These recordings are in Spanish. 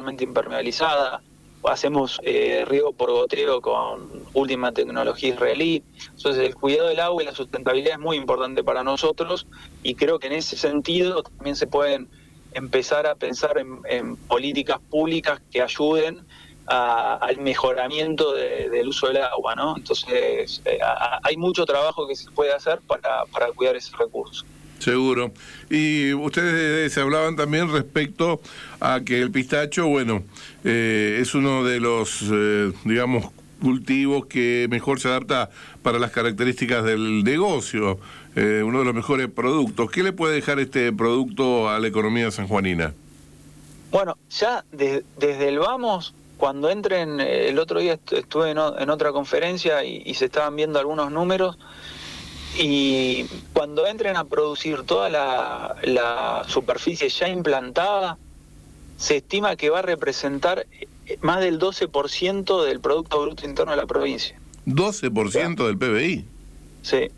totalmente impermeabilizada, hacemos riego por goteo con última tecnología israelí. Entonces el cuidado del agua y la sustentabilidad es muy importante para nosotros, y creo que en ese sentido también se pueden empezar a pensar en políticas públicas que ayuden al mejoramiento del uso del agua, ¿no? Entonces hay mucho trabajo que se puede hacer para cuidar ese recurso. Seguro. Y ustedes se hablaban también respecto a que el pistacho, bueno, es uno de los, digamos, cultivos que mejor se adapta para las características del negocio, uno de los mejores productos. ¿Qué le puede dejar este producto a la economía sanjuanina? Bueno, ya desde el vamos, cuando entren, el otro día estuve en otra conferencia y se estaban viendo algunos números, y cuando entren a producir toda la superficie ya implantada, se estima que va a representar más del 12% del Producto Bruto Interno de la provincia. 12% del PBI. Sí,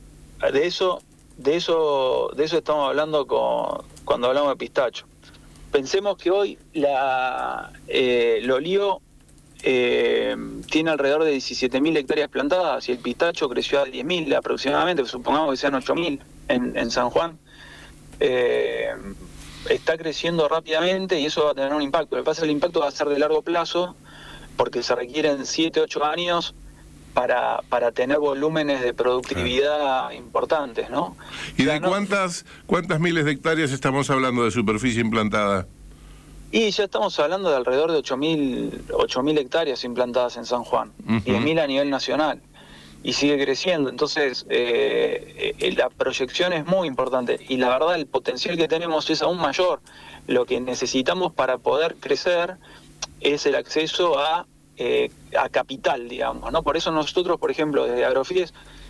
de eso estamos hablando cuando hablamos de pistacho. Pensemos que hoy el olivo tiene alrededor de 17.000 hectáreas plantadas y el pistacho creció a 10.000 aproximadamente, supongamos que sean 8.000 en San Juan. Está creciendo rápidamente y eso va a tener un impacto. Lo que pasa es que el impacto va a ser de largo plazo, porque se requieren 7-8 años para tener volúmenes de productividad importantes, ¿no? ¿Y de cuántas miles de hectáreas estamos hablando de superficie implantada? Y ya estamos hablando de alrededor de 8.000 hectáreas implantadas en San Juan, 10.000 a nivel nacional, y sigue creciendo. Entonces, la proyección es muy importante, y la verdad el potencial que tenemos es aún mayor. Lo que necesitamos para poder crecer es el acceso a capital, digamos, ¿no? Por eso nosotros, por ejemplo, desde Agrofides